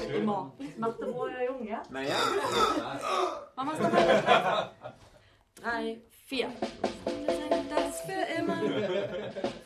immer. Macht der Boyer Jung, ja? Naja. Machen wir es nochmal. 3, 4. Das für immer.